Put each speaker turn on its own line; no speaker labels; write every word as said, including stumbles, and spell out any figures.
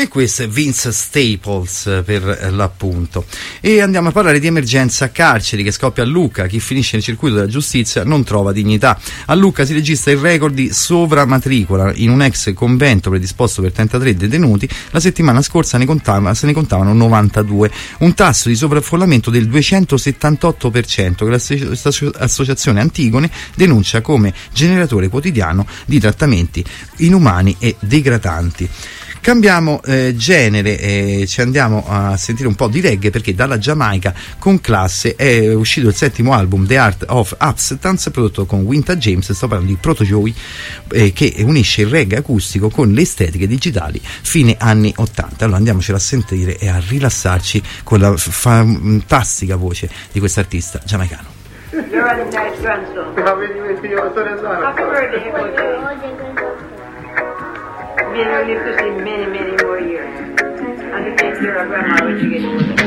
E questo è Vince Staples per l'appunto. E andiamo a parlare di emergenza carceri che scoppia a Lucca. Chi finisce nel circuito della giustizia non trova dignità. A Lucca si registra il record di sovramatricola. In un ex convento predisposto per trentatré detenuti, la settimana scorsa ne contava, se ne contavano novantadue, un tasso di sovraffollamento del duecentosettantotto per cento che l'associazione Antigone denuncia come generatore quotidiano di trattamenti inumani e degradanti. Cambiamo eh, genere e eh, ci andiamo a sentire un po' di reggae, perché dalla Giamaica con classe è uscito il settimo album The Art of Absence, prodotto con Wynta James. Sto parlando di Proto Joey, eh, che unisce il reggae acustico con le estetiche digitali fine anni ottanta. Allora andiamocela a sentire e a rilassarci con la fantastica voce di quest'artista giamaicano.
You're a nice grandson. Happy birthday, May you live to see many, many more years. And to take care of grandma when she gets older.